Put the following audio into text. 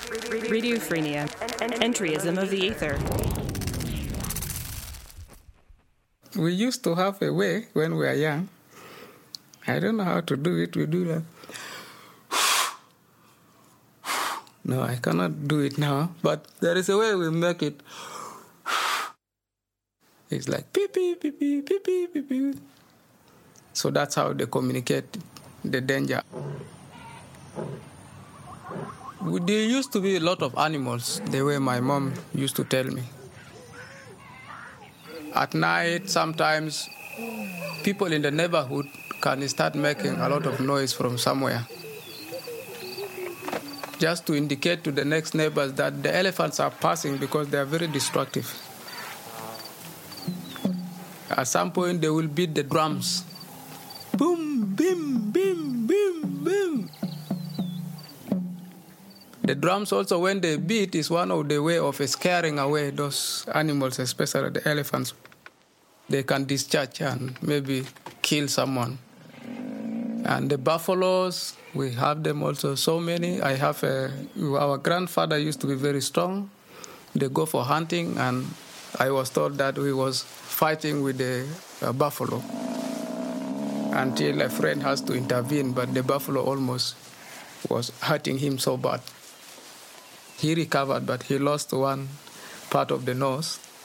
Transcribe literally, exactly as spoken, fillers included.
Radiophrenia. Entryism of the ether. We used to have a way when we were young. I don't know how to do it. We do that. No, I cannot do it now. But there is a way we make it. It's like beep, beep, beep, beep, beep, beep, beep, beep. So that's how they communicate the danger. There used to be a lot of animals, the way my mom used to tell me. At night, sometimes people in the neighborhood can start making a lot of noise from somewhere, just to indicate to the next neighbors that the elephants are passing because they are very destructive. At some point, they will beat the drums. Boom, bim, bim, bim, bim. The drums also, when they beat, is one of the way of scaring away those animals, especially the elephants. They can discharge and maybe kill someone. And the buffaloes, we have them also, so many. I have a, our grandfather used to be very strong. They go for hunting, and I was told that he was fighting with the uh, buffalo until a friend has to intervene, but the buffalo almost was hurting him so bad. He recovered, but he lost one part of the nose.